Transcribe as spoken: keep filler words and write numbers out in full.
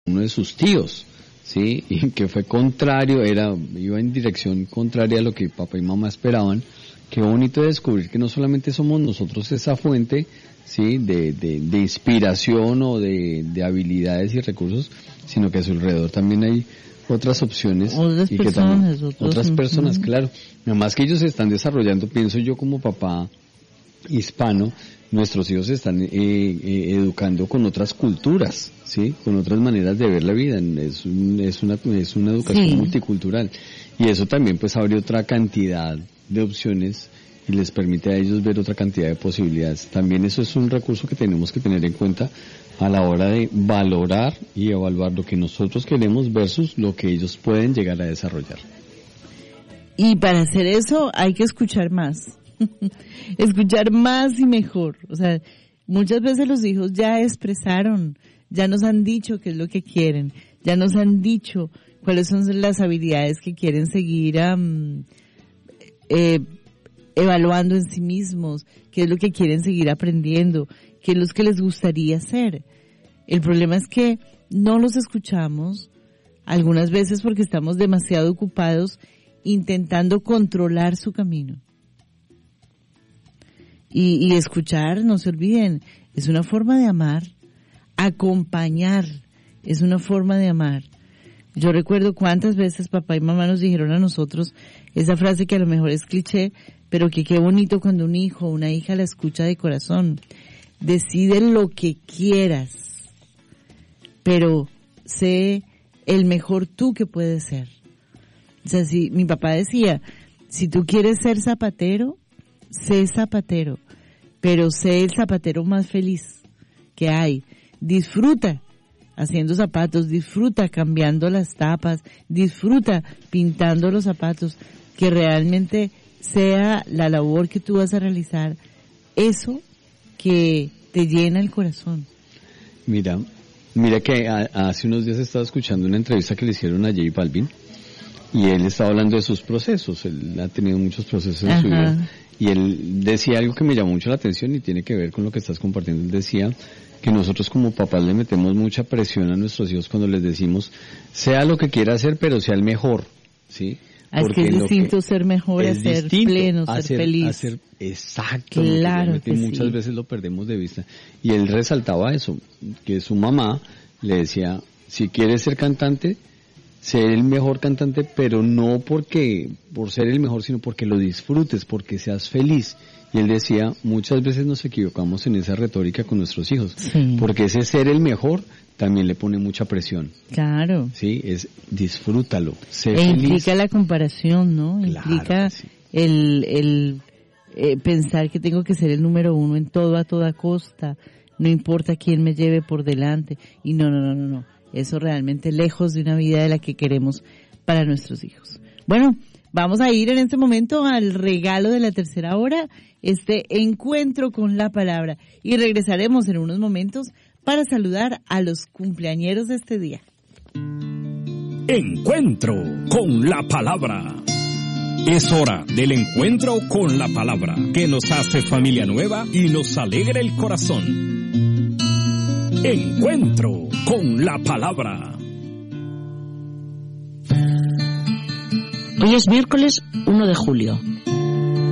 uno de sus tíos, ¿sí? Y que fue contrario, era, iba en dirección contraria a lo que papá y mamá esperaban. Qué bonito descubrir que no solamente somos nosotros esa fuente, ¿sí? De, de, de inspiración o de, de habilidades y recursos, sino que a su alrededor también hay otras opciones. Otras y personas. Que también, otros, otras personas, uh-huh. claro. Además que ellos se están desarrollando, pienso yo como papá hispano, nuestros hijos se están eh, eh, educando con otras culturas, ¿sí? Con otras maneras de ver la vida. Es, un, es, una, es una educación sí. multicultural. Y eso también pues abre otra cantidad de opciones y les permite a ellos ver otra cantidad de posibilidades. También eso es un recurso que tenemos que tener en cuenta a la hora de valorar y evaluar lo que nosotros queremos versus lo que ellos pueden llegar a desarrollar. Y para hacer eso hay que escuchar más. Escuchar más y mejor. O sea, muchas veces los hijos ya expresaron, ya nos han dicho qué es lo que quieren, ya nos han dicho cuáles son las habilidades que quieren seguir um, eh, evaluando en sí mismos, qué es lo que quieren seguir aprendiendo, qué es lo que les gustaría hacer. El problema es que no los escuchamos, algunas veces porque estamos demasiado ocupados intentando controlar su camino. Y, y escuchar, no se olviden, es una forma de amar. Acompañar es una forma de amar. Yo recuerdo cuántas veces papá y mamá nos dijeron a nosotros esa frase que a lo mejor es cliché, pero que qué bonito cuando un hijo o una hija la escucha de corazón. Decide lo que quieras, pero sé el mejor tú que puedes ser. O sea, si mi papá decía, si tú quieres ser zapatero, sé zapatero, pero sé el zapatero más feliz que hay. Disfruta haciendo zapatos, disfruta cambiando las tapas, disfruta pintando los zapatos, que realmente sea la labor que tú vas a realizar, eso que te llena el corazón. Mira, mira que a, hace unos días estaba escuchando una entrevista que le hicieron a J Balvin y él estaba hablando de sus procesos, él ha tenido muchos procesos en Ajá. su vida y él decía algo que me llamó mucho la atención y tiene que ver con lo que estás compartiendo. Él decía que nosotros como papás le metemos mucha presión a nuestros hijos cuando les decimos, sea lo que quiera hacer, pero sea el mejor, ¿sí? Porque es distinto ser mejor a ser pleno, ser, ser feliz. A ser, exacto. Claro que muchas sí. veces lo perdemos de vista. Y él resaltaba eso, que su mamá le decía, si quieres ser cantante, sé el mejor cantante, pero no porque, por ser el mejor, sino porque lo disfrutes, porque seas feliz. Y él decía, muchas veces nos equivocamos en esa retórica con nuestros hijos, sí. porque ese ser el mejor también le pone mucha presión. Claro. Sí, es disfrútalo, sé e feliz. Implica la comparación, ¿no? Claro, implica sí. el, el eh, pensar que tengo que ser el número uno en todo a toda costa, no importa quién me lleve por delante. Y no, no, no, no, no. Eso realmente lejos de una vida de la que queremos para nuestros hijos. Bueno, vamos a ir en este momento al regalo de la tercera hora, este encuentro con la palabra. Y regresaremos en unos momentos para saludar a los cumpleañeros de este día. Encuentro con la palabra. Es hora del encuentro con la palabra, que nos hace familia nueva y nos alegra el corazón. Encuentro con la palabra. Hoy es miércoles primero de julio